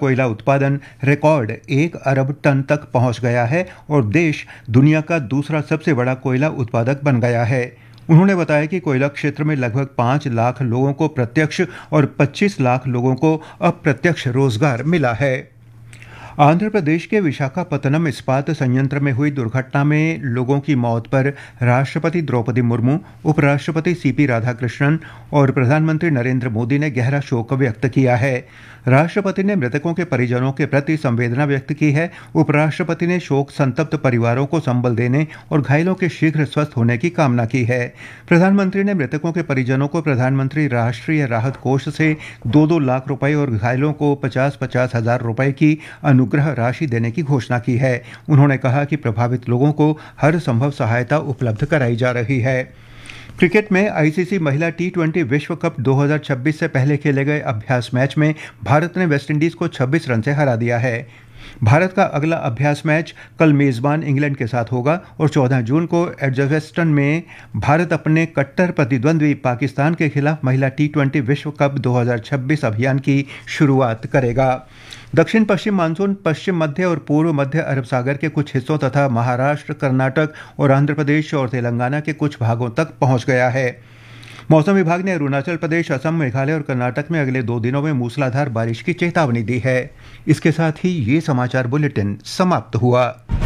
कोयला उत्पादन रिकॉर्ड 1 अरब टन तक पहुंच गया है और देश दुनिया का दूसरा सबसे बड़ा कोयला उत्पादक बन गया है। उन्होंने बताया कि कोयला क्षेत्र में लगभग 5 लाख लोगों को प्रत्यक्ष और 25 लाख लोगों को अप्रत्यक्ष रोजगार मिला है। आंध्र प्रदेश के विशाखापत्तनम इस्पात संयंत्र में हुई दुर्घटना में लोगों की मौत पर राष्ट्रपति द्रौपदी मुर्मू, उपराष्ट्रपति सीपी राधाकृष्णन और प्रधानमंत्री नरेंद्र मोदी ने गहरा शोक व्यक्त किया है। राष्ट्रपति ने मृतकों के परिजनों के प्रति संवेदना व्यक्त की है। उपराष्ट्रपति ने शोक संतप्त परिवारों को संबल देने और घायलों के शीघ्र स्वस्थ होने की कामना की है। प्रधानमंत्री ने मृतकों के परिजनों को प्रधानमंत्री राष्ट्रीय राहत कोष से 2-2 लाख रुपए और घायलों को 50-50 हजार रुपए की अनुग्रह राशि देने की घोषणा की है। उन्होंने कहा कि प्रभावित लोगों को हर संभव सहायता उपलब्ध कराई जा रही है। क्रिकेट में आईसीसी महिला टी20 विश्व कप 2026 से पहले खेले गए अभ्यास मैच में भारत ने वेस्टइंडीज को 26 रन से हरा दिया है। भारत का अगला अभ्यास मैच कल मेजबान इंग्लैंड के साथ होगा और 14 जून को एडजस्टन में भारत अपने कट्टर प्रतिद्वंद्वी पाकिस्तान के खिलाफ महिला टी20 विश्व कप 2026 अभियान की शुरुआत करेगा। दक्षिण पश्चिम मानसून पश्चिम मध्य और पूर्व मध्य अरब सागर के कुछ हिस्सों तथा महाराष्ट्र, कर्नाटक और आंध्र प्रदेश और तेलंगाना के कुछ भागों तक पहुंच गया है। मौसम विभाग ने अरुणाचल प्रदेश, असम, मेघालय और कर्नाटक में अगले 2 दिनों में मूसलाधार बारिश की चेतावनी दी है। इसके साथ ही ये समाचार बुलेटिन समाप्त हुआ।